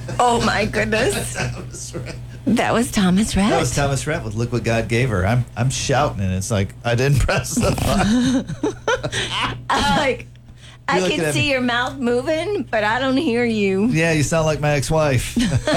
Oh, my goodness. That was Thomas Rhett. That was Thomas Rhett with "Look What God Gave Her." I'm shouting, and it's like I didn't press the button. I can see your mouth moving, but I don't hear you. Yeah, you sound like my ex-wife.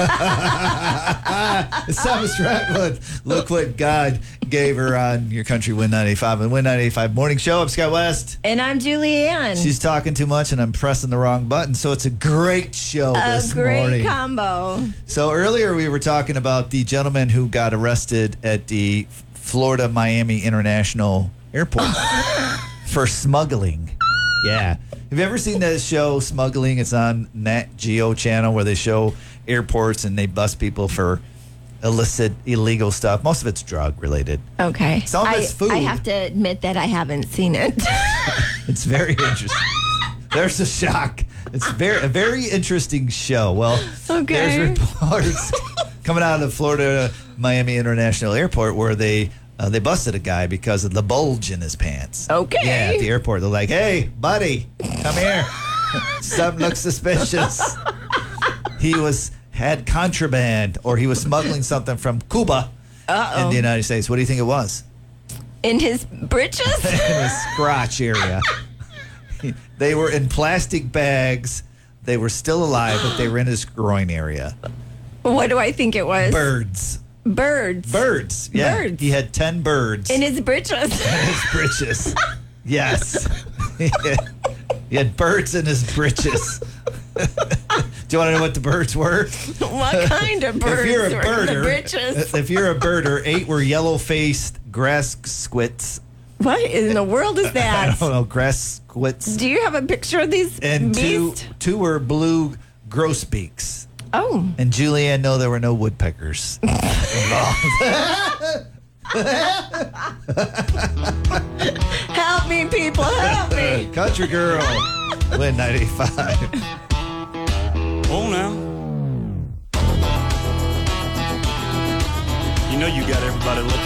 It's Thomas Rhett with "Look What God Gave Her" on your country Win 95 and Win 95 Morning Show. I'm Scott West. And I'm Julianne. She's talking too much, and I'm pressing the wrong button. So it's a great show this morning. A great combo. So earlier we were talking about the gentleman who got arrested at the Florida Miami International Airport for smuggling. Yeah. Have you ever seen that show, Smuggling? It's on Nat Geo channel where they show airports and they bust people for illicit, illegal stuff. Most of it's drug related. Okay. Some of it's food. I have to admit that I haven't seen it. It's very interesting. There's a shock. It's a very interesting show. Well, there's reports coming out of the Florida Miami International Airport where they busted a guy because of the bulge in his pants. Okay. Yeah, at the airport. They're like, hey, buddy, come here. Something looks suspicious. He had contraband, or he was smuggling something from Cuba in the United States. What do you think it was? In his britches? In his crotch area. They were in plastic bags. They were still alive, but they were in his groin area. What do I think it was? Birds. Birds. Yeah. Birds. He had 10 birds. In his britches. In his britches. Yes. He had birds in his britches. Do you want to know what the birds were? What kind of birds if you're a were in the birder, britches? If you're a birder, 8 were yellow-faced grass squits. What in the world is I that? don't know, grass squits. Do you have a picture of these And beasts? two were blue grosbeaks. Oh. And Julianne, no, there were no woodpeckers involved. Help me, people, help me. Country Girl, Win 95. Oh, now. You know you got everybody looking.